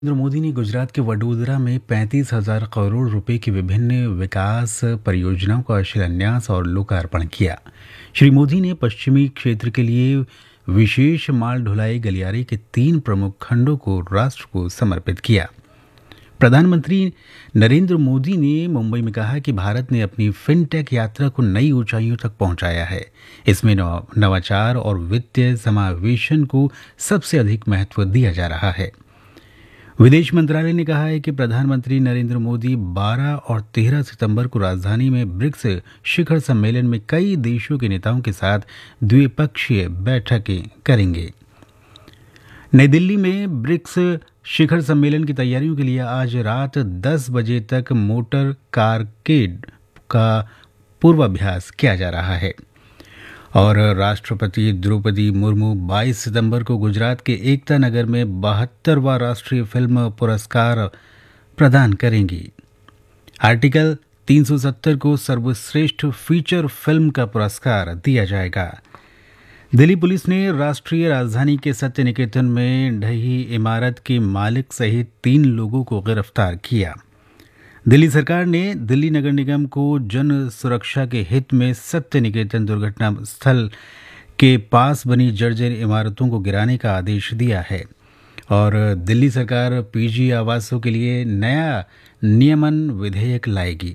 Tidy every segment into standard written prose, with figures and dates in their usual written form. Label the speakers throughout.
Speaker 1: नरेंद्र मोदी ने गुजरात के वडोदरा में 35,000 करोड़ रुपए की विभिन्न विकास परियोजनाओं का शिलान्यास और लोकार्पण किया। श्री मोदी ने पश्चिमी क्षेत्र के लिए विशेष माल ढुलाई गलियारे के 3 प्रमुख खंडों को राष्ट्र को समर्पित किया। प्रधानमंत्री नरेंद्र मोदी ने मुंबई में कहा कि भारत ने अपनी फिनटेक यात्रा को नई ऊंचाइयों तक पहुंचाया है। इसमें नवाचार और वित्तीय समावेशन को सबसे अधिक महत्व दिया जा रहा है। विदेश मंत्रालय ने कहा है कि प्रधानमंत्री नरेंद्र मोदी 12 और 13 सितंबर को राजधानी में ब्रिक्स शिखर सम्मेलन में कई देशों के नेताओं के साथ द्विपक्षीय बैठकें करेंगे। नई दिल्ली में ब्रिक्स शिखर सम्मेलन की तैयारियों के लिए आज रात 10 बजे तक मोटर कारकेड का पूर्वाभ्यास किया जा रहा है और राष्ट्रपति द्रौपदी मुर्मू 22 सितंबर को गुजरात के एकता नगर में 72वां राष्ट्रीय फिल्म पुरस्कार प्रदान करेंगी। आर्टिकल 370 को सर्वश्रेष्ठ फीचर फिल्म का पुरस्कार दिया जाएगा। दिल्ली पुलिस ने राष्ट्रीय राजधानी के सत्य निकेतन में ढही इमारत के मालिक सहित 3 लोगों को गिरफ्तार किया। दिल्ली सरकार ने दिल्ली नगर निगम को जन सुरक्षा के हित में सत्य निकेतन दुर्घटना स्थल के पास बनी जर्जर इमारतों को गिराने का आदेश दिया है और दिल्ली सरकार पीजी आवासों के लिए नया नियमन विधेयक लाएगी।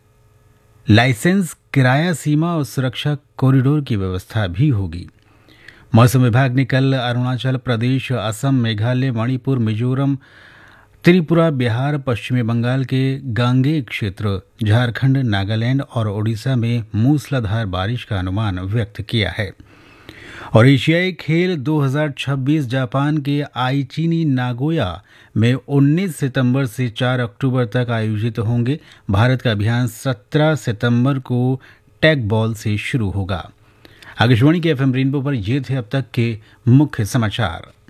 Speaker 1: लाइसेंस, किराया सीमा और सुरक्षा कॉरिडोर की व्यवस्था भी होगी। मौसम विभाग ने कल अरुणाचल प्रदेश, असम, मेघालय, मणिपुर, मिजोरम, त्रिपुरा, बिहार, पश्चिमी बंगाल के गांगेय क्षेत्र, झारखंड, नागालैंड और ओडिशा में मूसलाधार बारिश का अनुमान व्यक्त किया है। और एशियाई खेल 2026 जापान के आईची नागोया में 19 सितंबर से 4 अक्टूबर तक आयोजित होंगे। भारत का अभियान 17 सितंबर को टैग बॉल से शुरू होगा। आकाशवाणी के एफएम रेनबो पर ये थे अब तक के मुख्य समाचार।